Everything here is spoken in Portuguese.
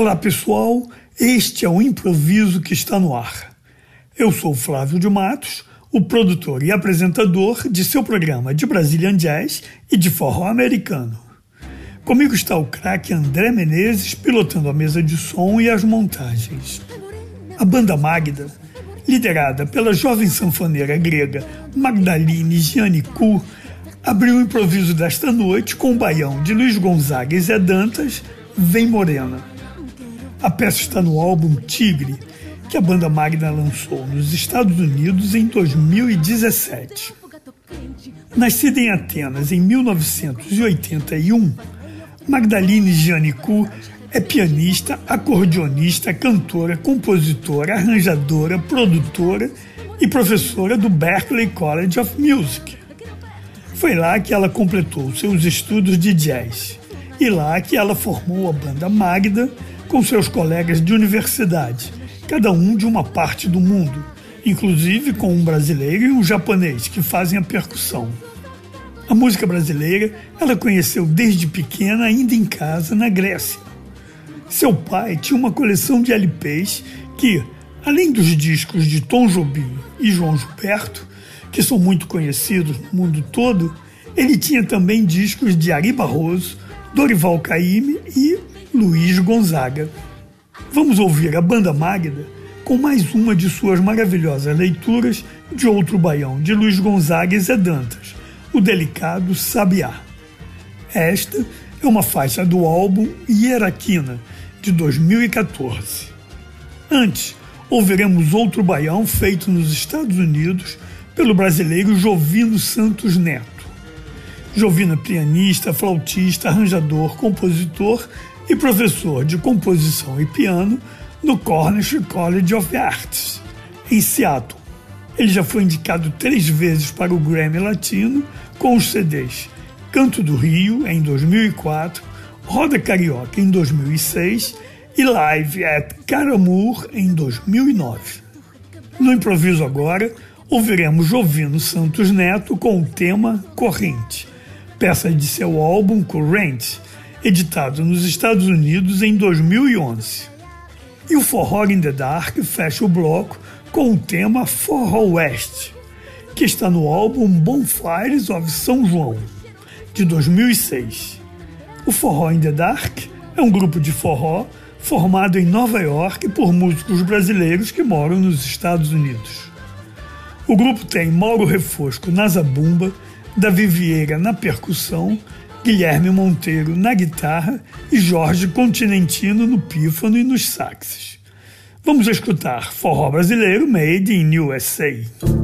Olá pessoal, este é o improviso que está no ar. Eu sou Flávio de Matos, o produtor e apresentador de seu programa de Brazilian Jazz e de forró americano. Comigo está o craque André Menezes pilotando a mesa de som e as montagens. A banda Magda, liderada pela jovem sanfoneira grega Magdaline Giannikou, abriu o improviso desta noite com o baião de Luiz Gonzaga e Zé Dantas, Vem Morena. A peça está no álbum Tigre, que a banda Magda lançou nos Estados Unidos em 2017. Nascida em Atenas em 1981, Magdaline Giannikou é pianista, acordeonista, cantora, compositora, arranjadora, produtora e professora do Berklee College of Music. Foi lá que ela completou seus estudos de jazz e lá que ela formou a banda Magda com seus colegas de universidade, cada um de uma parte do mundo, inclusive com um brasileiro e um japonês que fazem a percussão. A música brasileira ela conheceu desde pequena, ainda em casa, na Grécia. Seu pai tinha uma coleção de LPs que, além dos discos de Tom Jobim e João Gilberto, que são muito conhecidos no mundo todo, ele tinha também discos de Ari Barroso, Dorival Caymmi e Luiz Gonzaga. Vamos ouvir a banda Magda com mais uma de suas maravilhosas leituras de outro baião de Luiz Gonzaga e Zé Dantas, o delicado Sabiá. Esta é uma faixa do álbum Hierarquina, de 2014. Antes, ouviremos outro baião feito nos Estados Unidos pelo brasileiro Jovino Santos Neto. Jovino é pianista, flautista, arranjador, compositor e professor de composição e piano no Cornish College of Arts, em Seattle. Ele já foi indicado 3 vezes para o Grammy Latino com os CDs Canto do Rio, em 2004, Roda Carioca, em 2006 e Live at Caramur, em 2009. No improviso agora, ouviremos Jovino Santos Neto com o tema Corrente, peça de seu álbum Current, editado nos Estados Unidos em 2011. E o Forró in the Dark fecha o bloco com o tema Forró West, que está no álbum Bonfires of São João, de 2006. O Forró in the Dark é um grupo de forró formado em Nova York por músicos brasileiros que moram nos Estados Unidos. O grupo tem Mauro Refosco na zabumba, Davi Vieira na percussão, Guilherme Monteiro na guitarra e Jorge Continentino no pífano e nos saxes. Vamos escutar Forró Brasileiro Made in USA.